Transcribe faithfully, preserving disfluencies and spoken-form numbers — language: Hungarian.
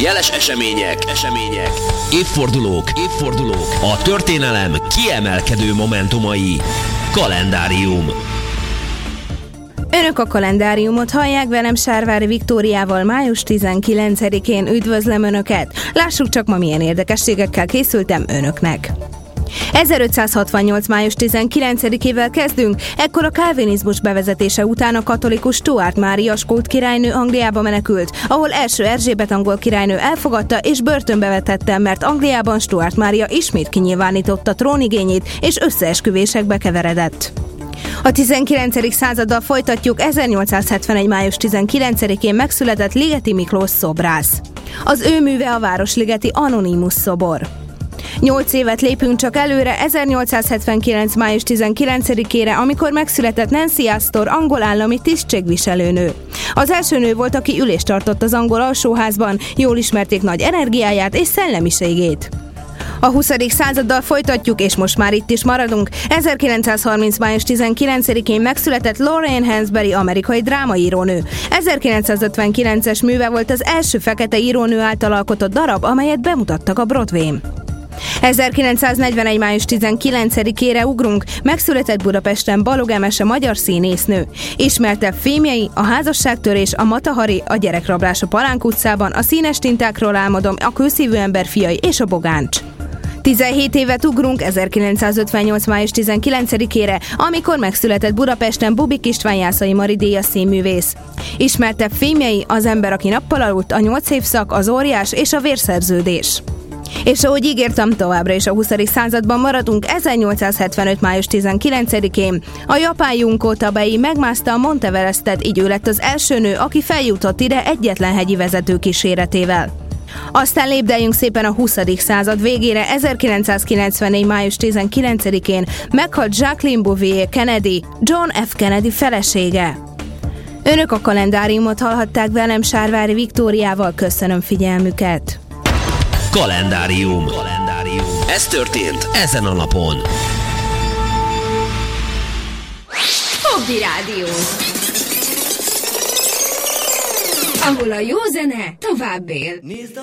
Jeles események, események, évfordulók, évfordulók, a történelem kiemelkedő momentumai. Kalendárium. Önök a kalendáriumot hallják, velem Sárvári Viktóriával május tizenkilencedikén. Üdvözlöm Önöket! Lássuk csak ma milyen érdekességekkel készültem Önöknek. ezerötszázhatvannyolc. május tizenkilencedikével kezdünk, ekkor a kálvinizmus bevezetése után a katolikus Stuart Mária skót királynő Angliába menekült, ahol első Erzsébet angol királynő elfogadta és börtönbe vetette, mert Angliában Stuart Mária ismét kinyilvánította trónigényét és összeesküvésekbe keveredett. A tizenkilencedik századdal folytatjuk. ezernyolcszázhetvenegy. május tizenkilencedikén megszületett Ligeti Miklós szobrász. Az ő műve a városligeti Anonymus szobor. Nyolc évet lépünk csak előre, ezernyolcszázhetvenkilenc. május tizenkilencedikére, amikor megszületett Nancy Astor, angol állami tisztségviselőnő. Az első nő volt, aki ülést tartott az angol alsóházban, jól ismerték nagy energiáját és szellemiségét. A huszadik századdal folytatjuk, és most már itt is maradunk. ezerkilencszázharminc. május tizenkilencedikén megszületett Lorraine Hansberry, amerikai drámaírónő. ezerkilencszázötvenkilences műve volt az első fekete írónő által alkotott darab, amelyet bemutattak a Broadwayn. ezerkilencszáznegyvenegy. május tizenkilencedikére ugrunk, megszületett Budapesten Balogh Emese, magyar színésznő. Ismertebb filmjei a Házasságtörés, a Matahari, a Gyerekrablás a Palánk utcában, a Színes tintákról álmodom, a Kőszívű ember fiai és a Bogáncs. tizenhét évet ugrunk, ezerkilencszázötvennyolc. május tizenkilencedikére, amikor megszületett Budapesten Bubik István, Jászai Mari díjas színművész. Ismertebb filmjei Az ember, aki nappal aludt, a Nyolc évszak, az Óriás és a Vérszerződés. És ahogy ígértem, továbbra is a huszadik században maradunk. ezernyolcszázhetvenöt. május tizenkilencedikén a japán Junko Tabei megmászta a Monteverestet, így ő lett az első nő, aki feljutott ide egyetlen hegyi vezető kíséretével. Aztán lépdeljünk szépen a huszadik század végére. ezerkilencszázkilencvennégy. május tizenkilencedikén meghalt Jacqueline Bouvier Kennedy, John F. Kennedy felesége. Önök a kalendáriumot hallhatták, velem Sárvári Viktóriával. Köszönöm figyelmüket! Kalendárium. Kalendárium. Ez történt ezen a napon. Hobby Rádió, ahol a jó zene tovább él.